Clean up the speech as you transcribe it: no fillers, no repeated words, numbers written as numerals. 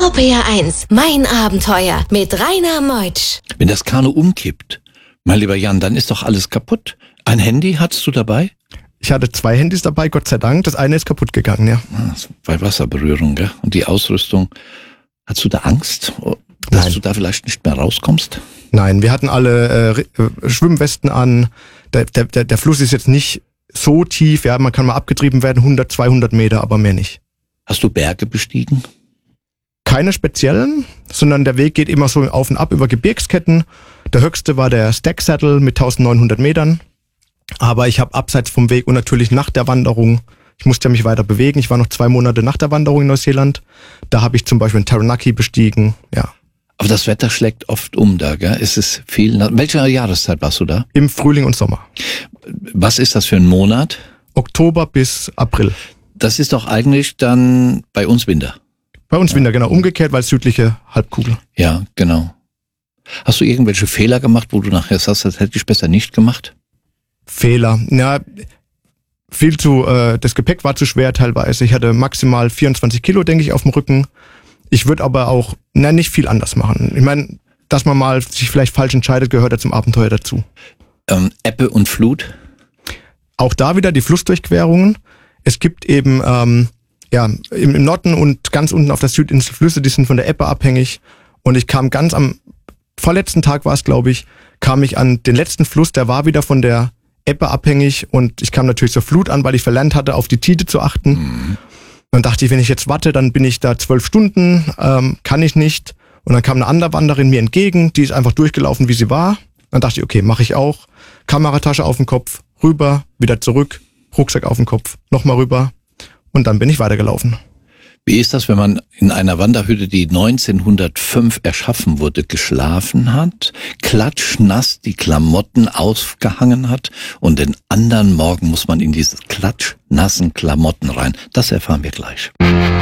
RPR 1, mein Abenteuer mit Rainer Meutsch. Wenn das Kanu umkippt, mein lieber Jan, dann ist doch alles kaputt. Ein Handy hattest du dabei? Ich hatte 2 Handys dabei, Gott sei Dank. Das eine ist kaputt gegangen, ja. Bei Wasserberührung, gell? Und die Ausrüstung. Hast du da Angst, dass du da vielleicht nicht mehr rauskommst? Nein, wir hatten alle Schwimmwesten an. Der Fluss ist jetzt nicht so tief, ja, man kann mal abgetrieben werden, 100, 200 Meter, aber mehr nicht. Hast du Berge bestiegen? Keine speziellen, sondern der Weg geht immer so auf und ab über Gebirgsketten. Der höchste war der Stack Saddle mit 1900 Metern. Aber ich habe abseits vom Weg und natürlich nach der Wanderung, ich musste ja mich weiter bewegen. Ich war noch 2 Monate nach der Wanderung in Neuseeland. Da habe ich zum Beispiel einen Taranaki bestiegen, ja. Aber das Wetter schlägt oft um da, gell? Ist es viel? Welche Jahreszeit warst du da? Im Frühling und Sommer. Was ist das für ein Monat? Oktober bis April. Das ist doch eigentlich dann bei uns Winter. Bei uns Winter, genau. Umgekehrt, weil südliche Halbkugel. Ja, genau. Hast du irgendwelche Fehler gemacht, wo du nachher sagst, das hätte ich besser nicht gemacht? Fehler. Ja, das Gepäck war zu schwer teilweise. Ich hatte maximal 24 Kilo, denke ich, auf dem Rücken. Ich würde aber auch nicht viel anders machen. Ich meine, dass man mal sich vielleicht falsch entscheidet, gehört ja zum Abenteuer dazu. Ebbe und Flut? Auch da wieder die Flussdurchquerungen. Es gibt eben im Norden und ganz unten auf der Südinsel Flüsse, die sind von der Ebbe abhängig. Und ich kam ganz am vorletzten Tag war es, glaube ich, kam ich an den letzten Fluss, der war wieder von der Ebbe abhängig und ich kam natürlich zur Flut an, weil ich verlernt hatte, auf die Tide zu achten. Mhm. Dann dachte ich, wenn ich jetzt warte, dann bin ich da 12 Stunden, kann ich nicht. Und dann kam eine andere Wanderin mir entgegen, die ist einfach durchgelaufen, wie sie war. Dann dachte ich, okay, mache ich auch. Kameratasche auf den Kopf, rüber, wieder zurück, Rucksack auf den Kopf, nochmal rüber und dann bin ich weitergelaufen. Wie ist das, wenn man in einer Wanderhütte, die 1905 erschaffen wurde, geschlafen hat, klatschnass die Klamotten aufgehangen hat und den anderen Morgen muss man in diese klatschnassen Klamotten rein? Das erfahren wir gleich.